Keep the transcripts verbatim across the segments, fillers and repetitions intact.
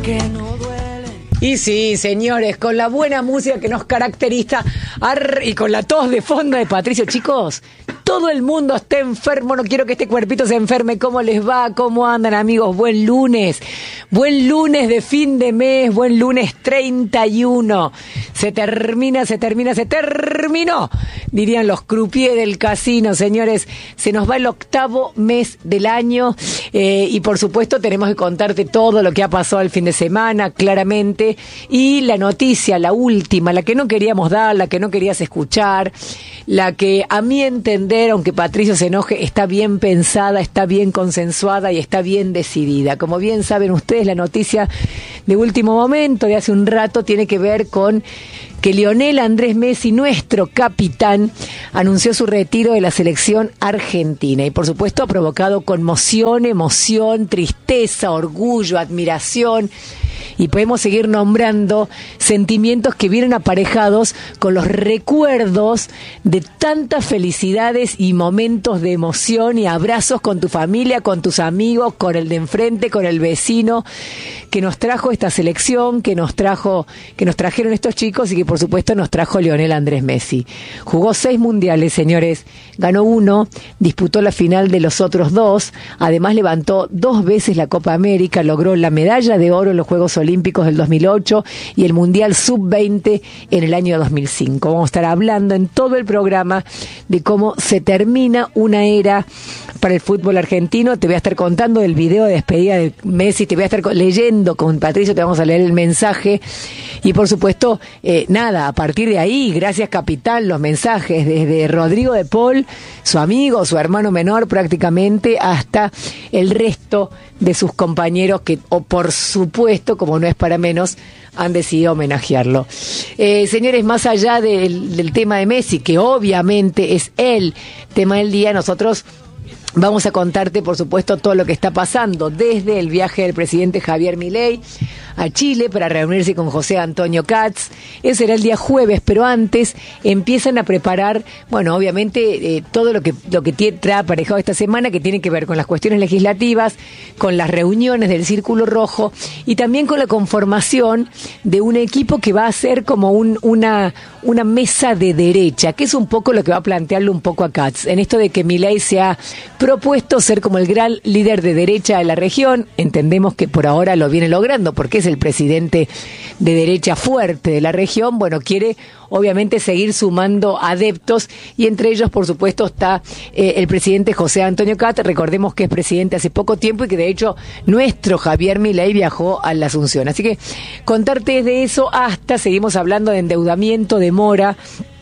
que no duelen. Y sí, señores, con la buena música que nos caracteriza ar, y con la tos de fondo de Patricio, chicos, todo el mundo está enfermo, no quiero que este cuerpito se enferme. ¿Cómo les va? ¿Cómo andan, amigos? Buen lunes, buen lunes de fin de mes, buen lunes treinta y uno. Se termina, se termina, se terminó, dirían los croupiers del casino, señores. Se nos va el octavo mes del año eh, y por supuesto tenemos que contarte todo lo que ha pasado el fin de semana, claramente, y la noticia, la última, la que no queríamos dar, la que no querías escuchar, la que a mi entender, aunque Patricio se enoje, está bien pensada, está bien consensuada y está bien decidida. Como bien saben ustedes, la noticia de último momento, de hace un rato, tiene que ver con que Lionel Andrés Messi, nuestro capitán, anunció su retiro de la selección argentina. Y por supuesto ha provocado conmoción, emoción, tristeza, orgullo, admiración. Y podemos seguir nombrando sentimientos que vienen aparejados con los recuerdos de tantas felicidades y momentos de emoción y abrazos con tu familia, con tus amigos, con el de enfrente, con el vecino, que nos trajo esta selección, que nos trajo, que nos trajeron estos chicos y que por supuesto nos trajo Lionel Andrés Messi. Jugó seis mundiales, señores, ganó uno, disputó la final de los otros dos, además levantó dos veces la Copa América, logró la medalla de oro en los Juegos Olímpicos del dos mil ocho y el Mundial sub veinte en el año dos mil cinco. Vamos a estar hablando en todo el programa de cómo se termina una era para el fútbol argentino. Te voy a estar contando del video de despedida de Messi, te voy a estar leyendo con Patricio, te vamos a leer el mensaje y por supuesto, eh, nada, a partir de ahí, gracias capitán, los mensajes desde Rodrigo de Paul, su amigo, su hermano menor prácticamente, hasta el resto de sus compañeros que, o por supuesto, como no es para menos, han decidido homenajearlo. Eh, señores, más allá del, del tema de Messi, que obviamente es el tema del día, nosotros vamos a contarte, por supuesto, todo lo que está pasando desde el viaje del presidente Javier Milei a Chile para reunirse con José Antonio Kats. Ese será el día jueves, pero antes empiezan a preparar, bueno, obviamente, eh, todo lo que lo que tiene, trae aparejado esta semana, que tiene que ver con las cuestiones legislativas, con las reuniones del Círculo Rojo y también con la conformación de un equipo que va a ser como un, una, una mesa de derecha, que es un poco lo que va a plantearle un poco a Kats, en esto de que Milei se ha propuesto ser como el gran líder de derecha de la región. Entendemos que por ahora lo viene logrando porque es el presidente de derecha fuerte de la región. Bueno, quiere obviamente seguir sumando adeptos y entre ellos, por supuesto, está eh, el presidente José Antonio Kats. Recordemos que es presidente hace poco tiempo y que de hecho nuestro Javier Milei viajó a la Asunción. Así que contarte de eso hasta seguimos hablando de endeudamiento, de mora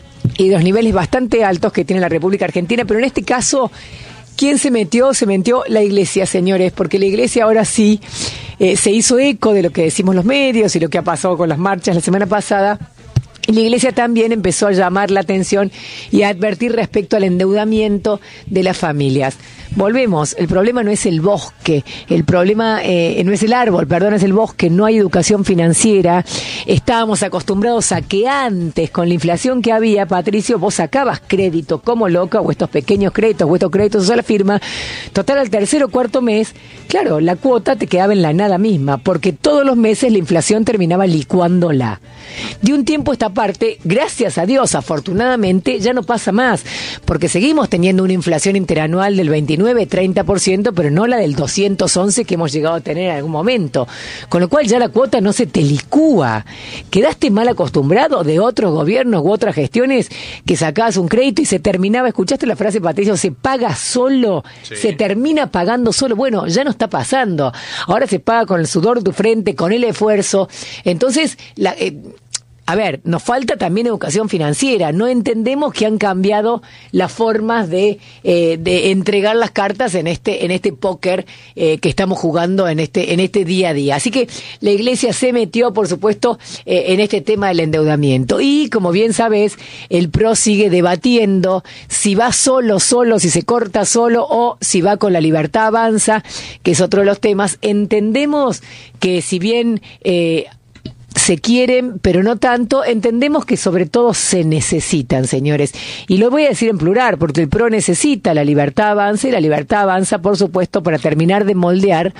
y de los niveles bastante altos que tiene la República Argentina, pero en este caso, ¿quién se metió? Se metió la Iglesia, señores, porque la Iglesia ahora sí eh, se hizo eco de lo que decimos los medios y lo que ha pasado con las marchas la semana pasada. Y la Iglesia también empezó a llamar la atención y a advertir respecto al endeudamiento de las familias. Volvemos, el problema no es el bosque, el problema eh, no es el árbol, perdón, es el bosque, no hay educación financiera. Estábamos acostumbrados a que antes, con la inflación que había, Patricio, vos sacabas crédito como loca, o estos pequeños créditos, o estos créditos a la firma, total al tercer o cuarto mes, claro, la cuota te quedaba en la nada misma, porque todos los meses la inflación terminaba licuándola. De un tiempo a esta parte, gracias a Dios, afortunadamente, ya no pasa más, porque seguimos teniendo una inflación interanual del veintinueve, treinta por ciento, pero no la del doscientos once que hemos llegado a tener en algún momento. Con lo cual ya la cuota no se te licúa. Quedaste mal acostumbrado de otros gobiernos u otras gestiones que sacabas un crédito y se terminaba, escuchaste la frase, Patricio, se paga solo, sí. Se termina pagando solo. Bueno, ya no está pasando. Ahora se paga con el sudor de tu frente, con el esfuerzo. Entonces, la... Eh, A ver, nos falta también educación financiera. No entendemos que han cambiado las formas de, eh, de entregar las cartas en este en este póker eh, que estamos jugando en este en este día a día. Así que la Iglesia se metió, por supuesto, eh, en este tema del endeudamiento. Y, como bien sabes, el P R O sigue debatiendo si va solo, solo, si se corta solo o si va con la Libertad Avanza, que es otro de los temas. Entendemos que si bien... Eh, se quieren, pero no tanto, entendemos que sobre todo se necesitan, señores. Y lo voy a decir en plural, porque el P R O necesita la Libertad Avanza, y la Libertad Avanza, por supuesto, para terminar de moldear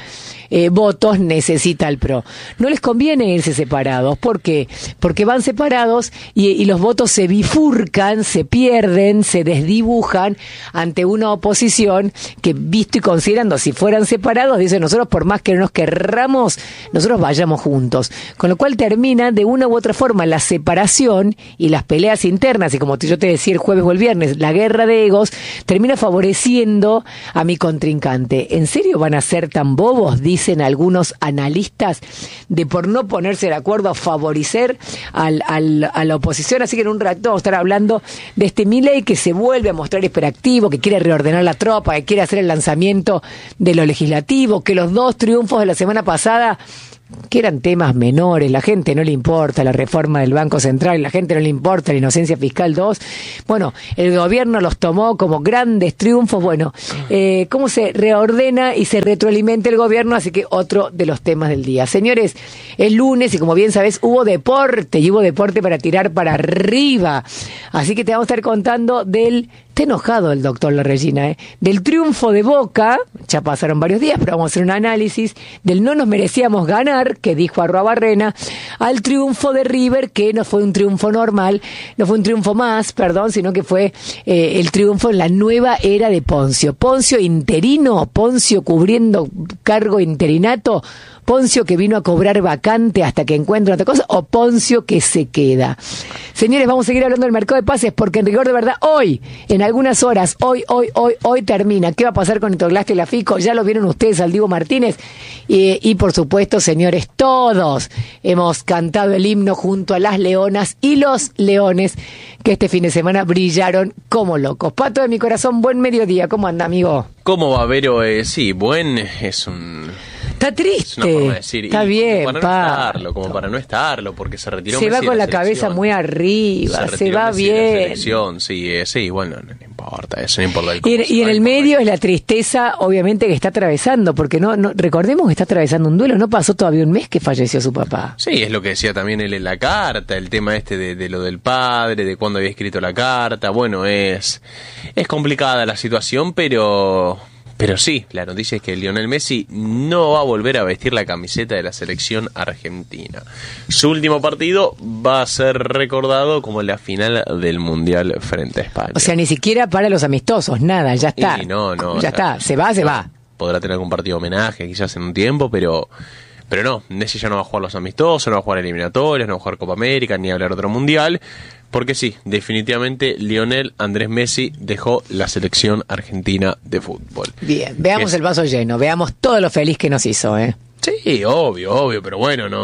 eh, votos necesita el P R O. No les conviene irse separados. ¿Por qué? Porque van separados y, y los votos se bifurcan, se pierden, se desdibujan ante una oposición que, visto y considerando, si fueran separados, dicen, nosotros por más que no nos querramos, nosotros vayamos juntos. Con lo cual termina de una u otra forma la separación y las peleas internas, y como yo te decía el jueves o el viernes, la guerra de egos, termina favoreciendo a mi contrincante. ¿En serio van a ser tan bobos, dicen algunos analistas, de por no ponerse de acuerdo a favorecer al, al, a la oposición? Así que en un rato vamos a estar hablando de este Milei que se vuelve a mostrar hiperactivo, que quiere reordenar la tropa, que quiere hacer el lanzamiento de lo legislativo, que los dos triunfos de la semana pasada, que eran temas menores, la gente no le importa la reforma del Banco Central, la gente no le importa la inocencia fiscal dos, bueno, el gobierno los tomó como grandes triunfos, bueno, eh, cómo se reordena y se retroalimenta el gobierno, así que otro de los temas del día. Señores, es lunes y como bien sabés, hubo deporte, y hubo deporte para tirar para arriba, así que te vamos a estar contando del... Está enojado el doctor La Regina, ¿eh? Del triunfo de Boca, ya pasaron varios días, pero vamos a hacer un análisis, del no nos merecíamos ganar, que dijo Arroa Barrena, al triunfo de River, que no fue un triunfo normal, no fue un triunfo más, perdón, sino que fue eh, el triunfo en la nueva era de Poncio. Poncio interino, Poncio cubriendo cargo interinato, Poncio que vino a cobrar vacante hasta que encuentre otra cosa, o Poncio que se queda. Señores, vamos a seguir hablando del mercado de pases, porque en rigor de verdad, hoy, en algunas horas, hoy, hoy, hoy, hoy termina. ¿Qué va a pasar con Itoglasta y la FICO? Ya lo vieron ustedes al Diego Martínez. Y, y por supuesto, señores, todos hemos cantado el himno junto a las leonas y los leones, que este fin de semana brillaron como locos. Pato de mi corazón, buen mediodía. ¿Cómo anda, amigo? ¿Cómo va, Vero? Eh, sí, buen es un... Está triste. Es una forma de decir. Está y bien, como para pa. no estarlo, como para no estarlo, porque se retiró Se Messi va con de la, la cabeza muy arriba, se, se va Messi bien. De la selección, sí, eh, sí, bueno, no, no importa, eso no importa. El y, y en el medio es la tristeza, obviamente, que está atravesando, porque no, no recordemos que está atravesando un duelo, no pasó todavía un mes que falleció su papá. Sí, es lo que decía también él en la carta, el tema este de, de lo del padre, de cuándo había escrito la carta, bueno, es, es complicada la situación, pero... Pero sí, la noticia es que Lionel Messi no va a volver a vestir la camiseta de la selección argentina. Su último partido va a ser recordado como la final del Mundial frente a España. O sea, ni siquiera para los amistosos, nada, ya está. Y no, no, ya o sea, está, se va, se va. Podrá tener algún partido de homenaje quizás en un tiempo, pero... Pero no, Messi ya no va a jugar los amistosos, no va a jugar eliminatorios, no va a jugar Copa América, ni a hablar otro mundial, porque sí, definitivamente Lionel Andrés Messi dejó la selección argentina de fútbol. Bien, veamos es... el vaso lleno, veamos todo lo feliz que nos hizo, ¿eh? Sí, obvio, obvio, pero bueno, no,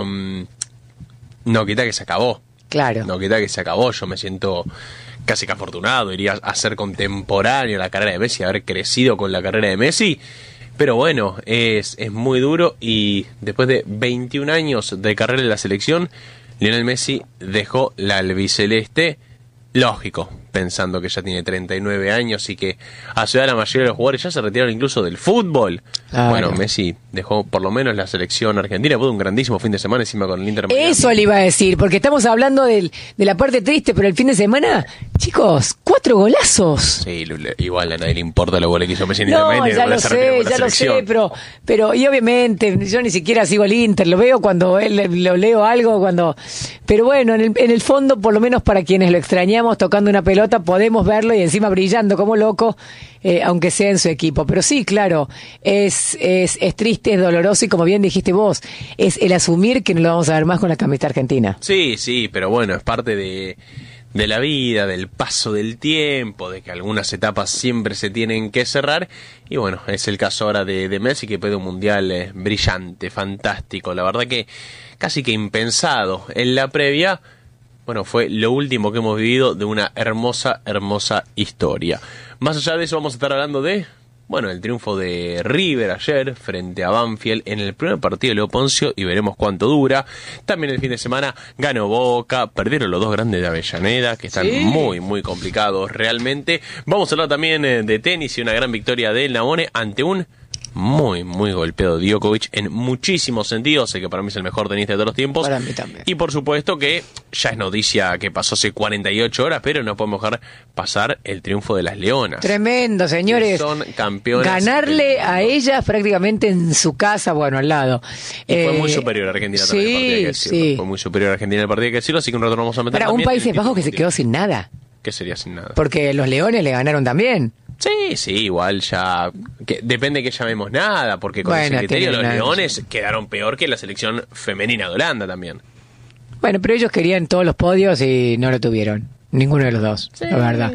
no quita que se acabó. Claro. No quita que se acabó, yo me siento casi que afortunado, iría a ser contemporáneo a la carrera de Messi, haber crecido con la carrera de Messi. Pero bueno, es, es muy duro y después de veintiún años de carrera en la selección, Lionel Messi dejó la albiceleste, lógico, pensando que ya tiene treinta y nueve años y que a su edad la mayoría de los jugadores ya se retiraron incluso del fútbol. Claro. Bueno, Messi dejó por lo menos la selección argentina, fue un grandísimo fin de semana encima con el Inter Miami. Eso le iba a decir, porque estamos hablando del, de la parte triste, pero el fin de semana, chicos, cuatro golazos. Sí, igual a nadie le importa lo goles que hizo Messi en no, Inter Miami. ya lo sé, ya lo sé, pero, pero y obviamente yo ni siquiera sigo el Inter, lo veo cuando él, lo leo algo, cuando... Pero bueno, en el, en el fondo, por lo menos para quienes lo extrañamos tocando una pelota, podemos verlo y encima brillando como loco, eh, aunque sea en su equipo. Pero sí, claro, es, es, es triste, es doloroso y como bien dijiste vos, es el asumir que no lo vamos a ver más con la camiseta argentina. Sí, sí, pero bueno, es parte de, de la vida, del paso del tiempo, de que algunas etapas siempre se tienen que cerrar. Y bueno, es el caso ahora de, de Messi, que puede un mundial eh, brillante, fantástico. La verdad que casi que impensado en la previa. Bueno, fue lo último que hemos vivido de una hermosa, hermosa historia. Más allá de eso vamos a estar hablando de, bueno, el triunfo de River ayer frente a Banfield en el primer partido de Leo Poncio y veremos cuánto dura. También el fin de semana ganó Boca, perdieron los dos grandes de Avellaneda, que están sí. muy, muy complicados realmente. Vamos a hablar también de tenis y una gran victoria del Navone ante un muy, muy golpeado Djokovic en muchísimos sentidos. Sé que para mí es el mejor tenista de todos los tiempos. Para mí también. Y por supuesto que ya es noticia que pasó hace cuarenta y ocho horas, pero no podemos dejar pasar el triunfo de las Leonas. Tremendo, señores. Son campeonas. Ganarle a ellas prácticamente en su casa, bueno, al lado. Y eh, fue muy superior a Argentina sí, también, el partido, hay que decirlo. Sí. Fue muy superior a Argentina el partido, hay que decirlo, así que un rato nos vamos a meter Para un también Países en el Bajos que se título quedó sin nada. ¿Qué sería sin nada? Porque los Leones le ganaron también. Sí, sí, igual ya... Que depende que llamemos nada, porque con Bueno, ese criterio los tienen una- Leones quedaron peor que la selección femenina de Holanda también. Bueno, pero ellos querían todos los podios y no lo tuvieron. Ninguno de los dos, Sí. la verdad.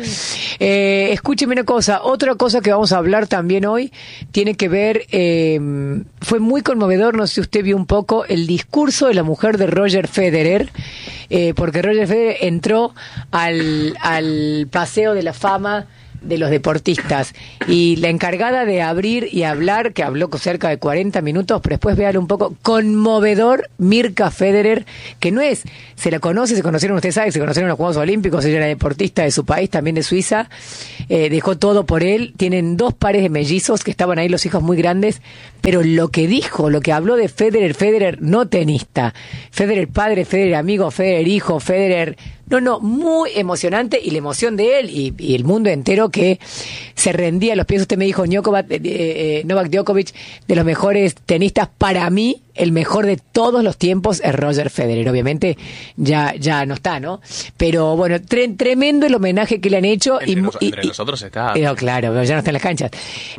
Eh, escúcheme una cosa, otra cosa que vamos a hablar también hoy tiene que ver, eh, fue muy conmovedor, no sé si usted vio un poco, el discurso de la mujer de Roger Federer, eh, porque Roger Federer entró al, al Paseo de la Fama de los deportistas y la encargada de abrir y hablar, que habló cerca de cuarenta minutos, pero después véalo un poco, conmovedor, Mirka Federer, que no es, se la conoce, se conocieron, usted sabe, se conocieron en los Juegos Olímpicos, ella era deportista de su país, también de Suiza, eh, dejó todo por él, tienen dos pares de mellizos que estaban ahí, los hijos muy grandes, pero lo que dijo, lo que habló de Federer, Federer no tenista, Federer padre, Federer amigo, Federer hijo, Federer... No, no, muy emocionante, y la emoción de él y, y el mundo entero que se rendía a los pies. Usted me dijo, Djokovic, eh, eh, Novak Djokovic, de los mejores tenistas, para mí, el mejor de todos los tiempos es Roger Federer. Obviamente ya ya no está, ¿no? Pero bueno, tre- tremendo el homenaje que le han hecho. Entre, y, los, y, entre y- nosotros está... pero claro, pero ya no está en las canchas.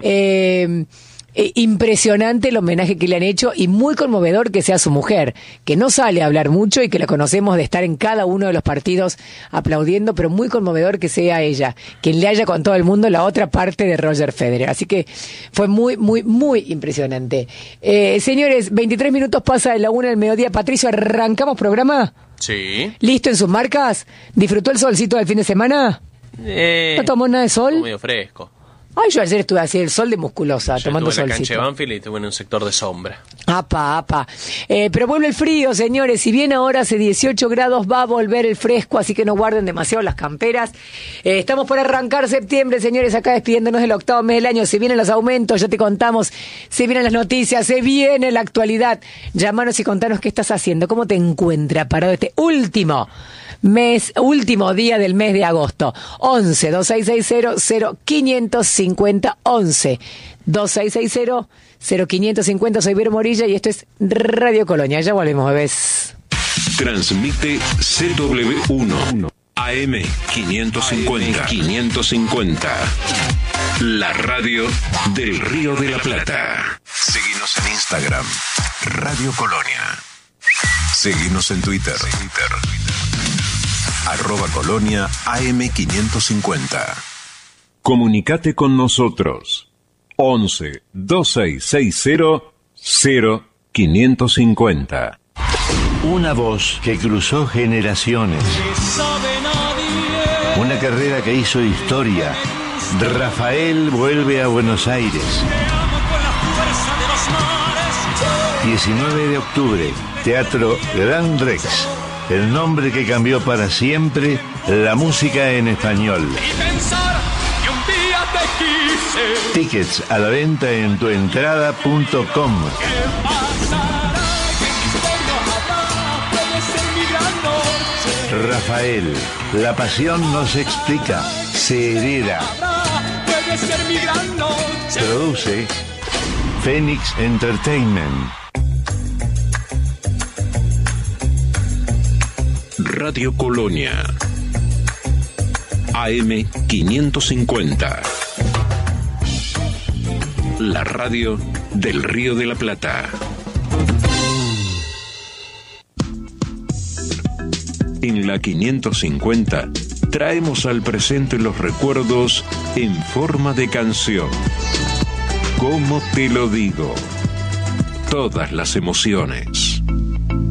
Eh... Eh, impresionante el homenaje que le han hecho y muy conmovedor que sea su mujer, que no sale a hablar mucho y que la conocemos de estar en cada uno de los partidos aplaudiendo, pero muy conmovedor que sea ella quien le haya contado al mundo la otra parte de Roger Federer. Así que fue muy, muy, muy impresionante. Eh, señores, veintitrés minutos pasa de la una del mediodía. Patricio, ¿arrancamos programa? Sí. ¿Listo en sus marcas? ¿Disfrutó el solcito del fin de semana? Eh, ¿No tomó nada de sol? estuvo medio fresco. Ay, yo ayer estuve así, el sol de musculosa, Yo tomando estuve en la cancha solcito. de Banfield y estuve en un sector de sombra. Apa, apa. Eh, pero vuelve el frío, señores. Si bien ahora hace dieciocho grados, va a volver el fresco, así que no guarden demasiado las camperas. Eh, estamos por arrancar septiembre, señores, acá despidiéndonos del octavo mes del año. Se vienen los aumentos, ya te contamos. Se vienen las noticias, se viene la actualidad. Llámanos y contanos qué estás haciendo, cómo te encuentra parado este último mes, último día del mes de agosto. once, dos seis seis cero, cero quinientos cincuenta, once, dos seis seis cero, cero quinientos cincuenta. Soy Vero Morilla y esto es Radio Colonia. Ya volvemos, bebés. Transmite C W uno A M quinientos cincuenta. quinientos cincuenta. La radio del Río de la Plata. Seguinos en Instagram, Radio Colonia. Seguinos en Twitter. Arroba Colonia A M quinientos cincuenta. Comunicate con nosotros. once, dos seis seis cero, cero quinientos cincuenta. Una voz que cruzó generaciones. Una carrera que hizo historia. Rafael vuelve a Buenos Aires. diecinueve de octubre, Teatro Gran Rex. El nombre que cambió para siempre la música en español. Tickets a la venta en tuentrada punto com. Rafael, la pasión no se explica, se hereda. Produce Phoenix Entertainment. Radio Colonia A M quinientos cincuenta. La radio del Río de la Plata. En la quinientos cincuenta traemos al presente los recuerdos en forma de canción. ¿Cómo te lo digo? Todas las emociones.